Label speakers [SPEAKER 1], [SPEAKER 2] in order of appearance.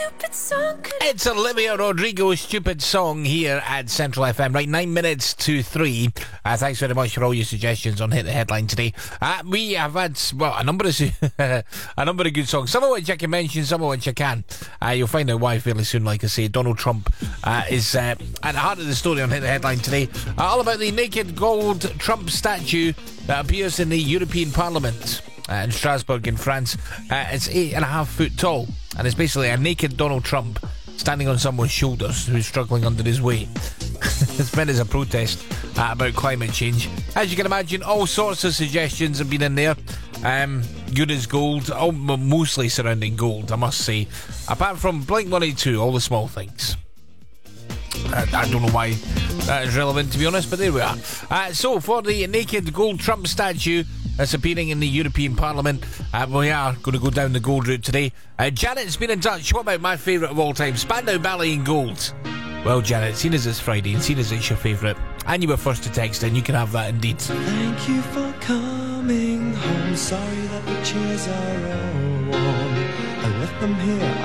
[SPEAKER 1] It's Olivia Rodrigo's Stupid Song here at Central FM. Right, 9 minutes to 3. Thanks very much for all your suggestions on Hit the Headline today. We have had, well, a number of good songs. Some of which I can mention, some of which I can. You'll find out why fairly soon. Like I say, Donald Trump is at the heart of the story on Hit the Headline today. All about the naked gold Trump statue that appears in the European Parliament in Strasbourg in France. It's 8.5 foot tall, and it's basically a naked Donald Trump standing on someone's shoulders who's struggling under his weight. It's meant as a protest about climate change. As you can imagine, all sorts of suggestions have been in there. Good as gold, mostly surrounding gold, I must say. Apart from Blink-182, all the small things. I don't know why that is relevant, to be honest, but there we are. So, for the naked gold Trump statue that's appearing in the European Parliament, we are going to go down the gold route today. Janet's been in touch. What about my favourite of all time, Spandau Ballet in gold? Well, Janet, seeing as it's Friday and seeing as it's your favourite, and you were first to text in, you can have that indeed.
[SPEAKER 2] Thank you for coming home. Sorry that the chairs are all worn. I left them here.